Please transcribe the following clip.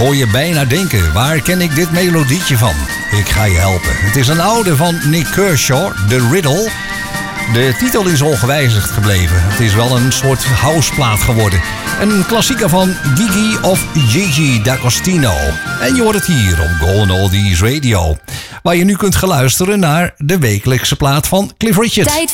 hoor je bijna denken, waar ken ik dit melodietje van? Ik ga je helpen. Het is een oude van Nick Kershaw, The Riddle. De titel is ongewijzigd gebleven. Het is wel een soort houseplaat geworden. Een klassieker van Gigi of Gigi D'Agostino. En je hoort het hier op Golden Oldies Radio. Waar je nu kunt gaan luisteren naar de wekelijkse plaat van Cliff Richard.